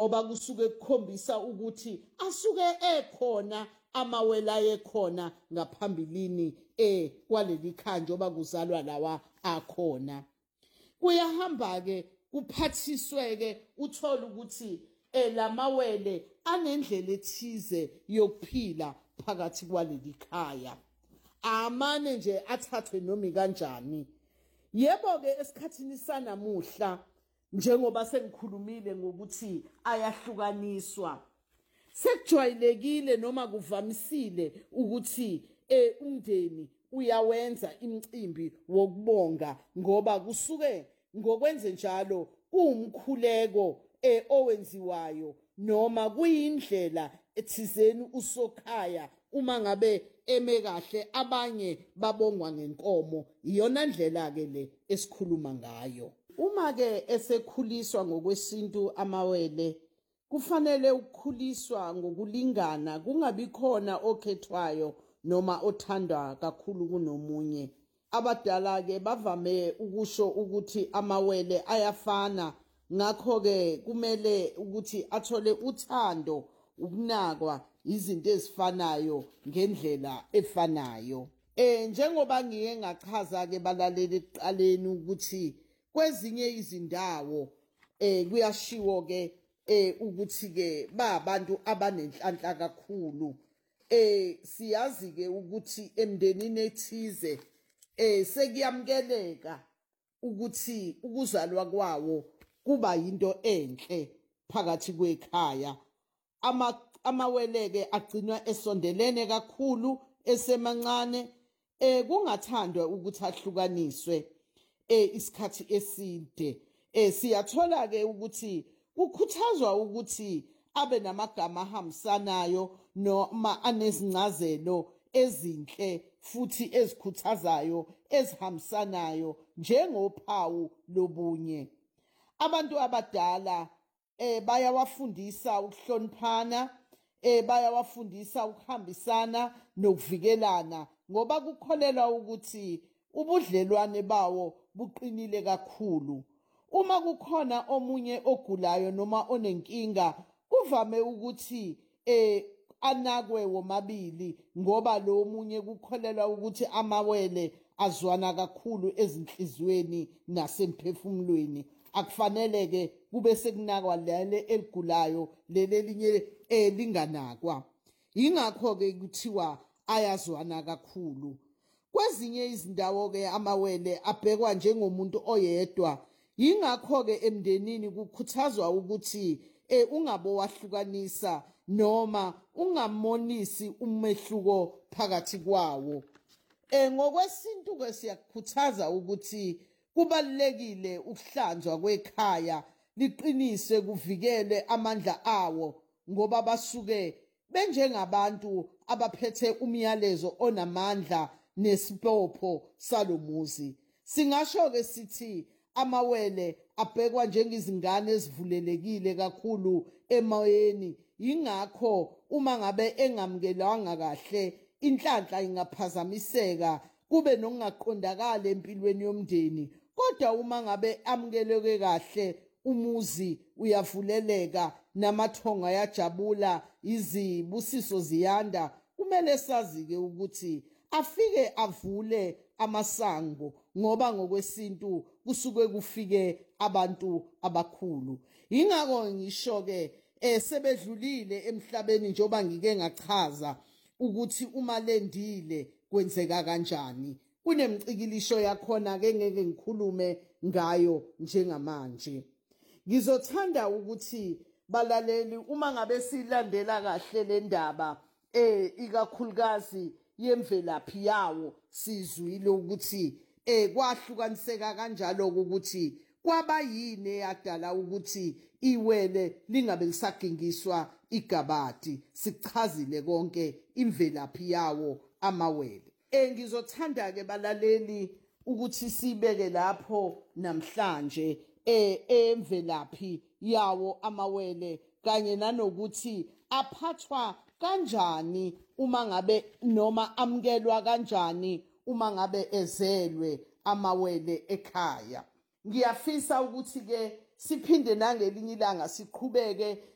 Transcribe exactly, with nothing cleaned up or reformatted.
ngoba kusuke kukhombisa ukuthi asuke ekhona amawela ekhona ngaphambilini eh kwaleli khaya njoba kuzalwa lawa akhona. Kuyahamba ke kuphathiswe ke uthola ukuthi eh lamawele anendlela ethize yokuphila phakathi kwaleli khaya. Amane nje athathwe noma kanjani. Yebo ke esikhathini sanamuhla njengoba sengikhulumile ngokuthi ayahlukaniswa. Sekujwayelekile noma kuvamisile ukuthi eh umndeni uyawenza imicimbi wokubonga ngoba kusuke ngokwenze njalo kuumkhuleko eh owenziwayo noma kuyindlela ethizeni usokhaya uma ngabe eme kahle abanye babongwa ngenkomo. Iyona ndlela ke le esikhuluma ngayo. Uma ke esekhuliswa ngokwesintu amawele kufanele ukukhuliswa ngokulingana, kungabi khona okhethwayo noma othandwa kakhulu kunomunye. Abadala ke bavame ukusho ukuthi amawele ayafana, ngakho ke kumele ukuthi athole uthando, ukunakwa, izinto ezifanayo ngendlela efanayo. Eh njengoba ngike ngachaza ke balaleli ekuqaleni ukuthi kwezinye izindawo eh kuyashiwo ke eh ukuthi ke babantu abanenhlanhla kakhulu. Eh siyazi ke ukuthi emndenini ethize eh sekuyamkeleka ukuthi ukuzalwa kwawo kuba yinto enhle phakathi kwekhaya. Ama amaweleke agcinwa esondelene kakhulu esemancane eh kungathandwa ukuthi ahlukaniswe eh isikhathi eside. Eh siyathola ke ukuthi kukhuthazwa ukuthi abe namagama ahambisanayo noma anezincazelo ezinhle futhi ezikhuthazayo ezihambisanayo njengophawu lobunye. Abantu abadala eh bayawafundisa ukuhloniphana, eh bayawafundisa ukuhambisana nokuvikelana ngoba kukholelwa ukuthi ubudlelwane bawo buqinile kakhulu. Uma kukhona omunye ogulayo noma onenkinga kuvame ukuthi eh anakwe womabili ngoba lo munye kukholelwa ukuthi amawele azwana kakhulu ezinhlizweni nasemphefumulweni. Akufanele ke kube sekunakwa lele eligulayo lele linye elinganakwa. Ingakho ke kuthiwa ayazwana kakhulu. Kwezinye izindawo ke amawele abhekwa njengomuntu oyedwa. Ingakho ke emndenini kukhuthazwa ukuthi eh ungabo wahlukanisa noma ungamonisi umehluko phakathi kwawo. Eh ngokwesintu ke siyakukhuthaza ukuthi kubalekile ukuhlanzwa kwekhaya liqinise kuvikele amandla awo ngoba basuke benjengabantu abaphethe umyalezo onamandla nesibopho salomuzi. Singasho ke sithi amawele abhekwa njengezingane ezivulelekile kakhulu emoyeni. Ingakho uma ngabe engamukelwanga kahle inhlanhla ingaphazamiseka kube nokungaqondakala empilweni yomndeni. Kodwa uma ngabe amukeleke kahle umuzi uyavuleleka namathonga ayajabula, izibusiso ziyanda. Kumele sazi ke ukuthi afike avule amasango ngoba ngokwesintu kusuke kufike abantu abakhulu. Ingakho ngisho ke eh sebedlulile emhlabeni njoba ngike ngachaza ukuthi uma lendile kwenzeka kanjani. Kunemcikilisho yakhona ke ngeke ngikhulume ngayo njengamanje. Ngizothanda ukuthi balaleli uma ngabe silandela kahle le ndaba eh ikakhulukazi yemvelaphi yawo sizwile ukuthi eh kwahlukaniseka kanjalo ukuthi kwaba yini eyadala ukuthi iwele lingabe lisagingiswa igabadi. Sichazile konke imvelaphi yawo amawele. Eh ngizothanda ke balaleli ukuthi sibeke lapho namhlanje eh emvelaphi yawo amawele kanye nanokuthi aphathwa kanjani uma ngabe noma amkelwa kanjani uma ngabe ezelwe amawele ekhaya. Ngiyafisa ukuthi ke siphinde nangelinye ilanga siqhubeke